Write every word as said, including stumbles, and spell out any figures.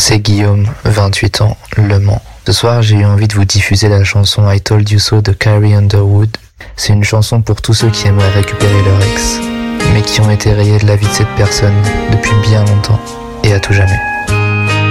c'est Guillaume, vingt-huit ans, Le Mans. Ce soir, j'ai eu envie de vous diffuser la chanson I Told You So de Carrie Underwood. C'est une chanson pour tous ceux qui aimeraient récupérer leur ex, mais qui ont été rayés de la vie de cette personne depuis bien longtemps et à tout jamais.